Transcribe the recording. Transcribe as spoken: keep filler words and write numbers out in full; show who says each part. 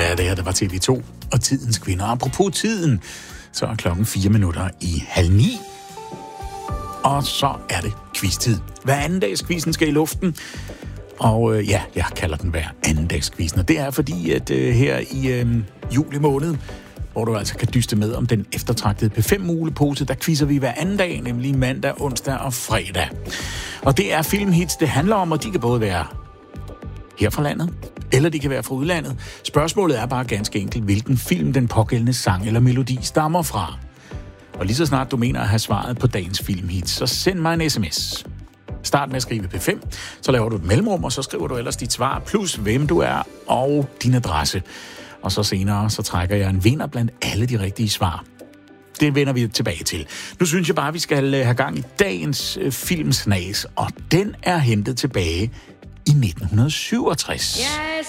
Speaker 1: Ja, det her, det var T V to og Tidens Kvinder. Apropos tiden, så er klokken fire minutter i halv ni. Og så er det quiz-tid. Hver anden dags quizzen skal i luften. Og øh, ja, jeg kalder den hver anden dags quizzen. Og det er fordi, at øh, her i øh, juli måned, hvor du altså kan dyste med om den eftertragtede P fem mulepose, der quizzer vi hver anden dag, nemlig mandag, onsdag og fredag. Og det er filmhits, det handler om, og de kan både være her fra landet, eller de kan være fra udlandet. Spørgsmålet er bare ganske enkelt, hvilken film den pågældende sang eller melodi stammer fra. Og lige så snart du mener at have svaret på dagens filmhits, så send mig en sms. Start med at skrive P fem, så laver du et mellemrum, og så skriver du ellers dit svar, plus hvem du er og din adresse. Og så senere, så trækker jeg en vinder blandt alle de rigtige svar. Det vender vi tilbage til. Nu synes jeg bare, at vi skal have gang i dagens øh, filmsnas, og den er hentet tilbage i nitten syvogtres. Yes.